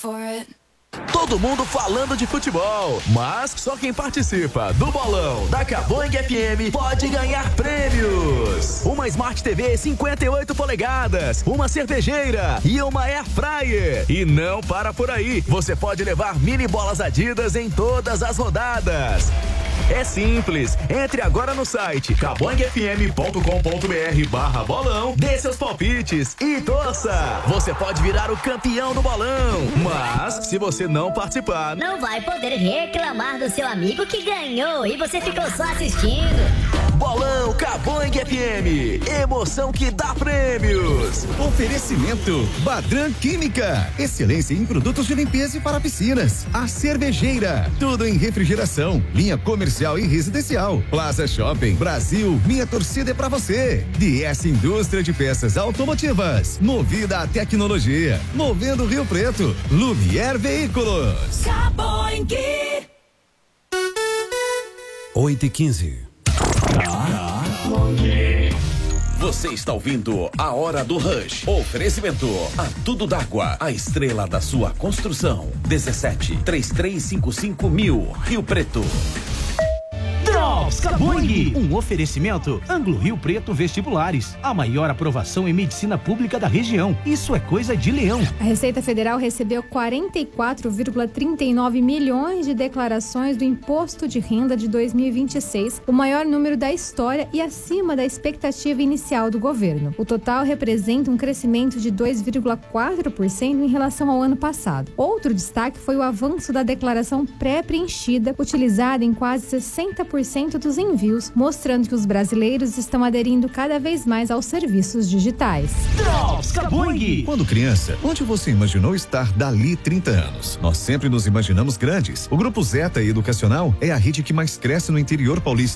for it. Todo mundo falando de futebol, mas só quem participa do bolão da Caboing FM pode ganhar prêmios. Uma Smart TV 58 polegadas, uma cervejeira e uma Air Fryer. E não para por aí, você pode levar mini bolas Adidas em todas as rodadas. É simples, entre agora no site caboingfm.com.br/bolão, dê seus palpites e torça. Você pode virar o campeão do bolão, mas se você não participar, não vai poder reclamar do seu amigo que ganhou e você ficou só assistindo. Bolão Caboing FM, emoção que dá prêmios. Oferecimento Badran Química, excelência em produtos de limpeza e para piscinas. A Cervejeira, tudo em refrigeração, linha comercial e residencial. Plaza Shopping Brasil, minha torcida é pra você. DS Indústria de Peças Automotivas, movida à tecnologia, movendo Rio Preto. Lumière Veículos. Caboing. 8h15. Você está ouvindo A Hora do Rush. Oferecimento a Tudo d'Água, a estrela da sua construção. 17-3355-1000, Rio Preto. Drops Caboing, um oferecimento Anglo Rio Preto Vestibulares, a maior aprovação em medicina pública da região. Isso é coisa de leão. A Receita Federal recebeu 44,39 milhões de declarações do Imposto de Renda de 2026, o maior número da história e acima da expectativa inicial do governo. O total representa um crescimento de 2,4% em relação ao ano passado. Outro destaque foi o avanço da declaração pré-preenchida, utilizada em quase 60% dos envios, mostrando que os brasileiros estão aderindo cada vez mais aos serviços digitais. Drops Caboing. Quando criança, onde você imaginou estar dali 30 anos? Nós sempre nos imaginamos grandes. O Grupo Zeta Educacional é a rede que mais cresce no interior paulista.